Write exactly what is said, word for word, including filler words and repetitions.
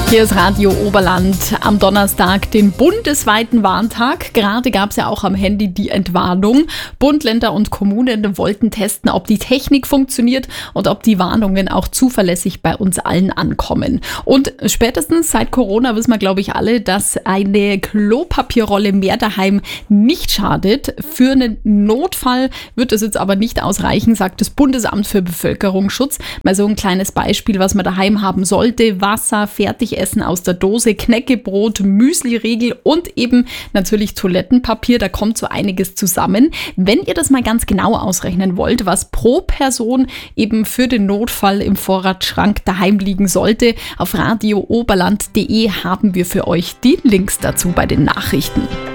Hier ist Radio Oberland am Donnerstag, den bundesweiten Warntag. Gerade gab es ja auch am Handy die Entwarnung. Bund, Länder und Kommunen wollten testen, ob die Technik funktioniert und ob die Warnungen auch zuverlässig bei uns allen ankommen. Und spätestens seit Corona wissen wir, glaube ich, alle, dass eine Klopapierrolle mehr daheim nicht schadet. Für einen Notfall wird es jetzt aber nicht ausreichen, sagt das Bundesamt für Bevölkerungsschutz. Mal so ein kleines Beispiel, was man daheim haben sollte: Wasser, Fertigessen aus der Dose, Knäckebrot, Müsli-Riegel und eben natürlich Toilettenpapier. Da kommt so einiges zusammen. Wenn ihr das mal ganz genau ausrechnen wollt, was pro Person eben für den Notfall im Vorratsschrank daheim liegen sollte, auf radio oberland punkt de haben wir für euch die Links dazu bei den Nachrichten.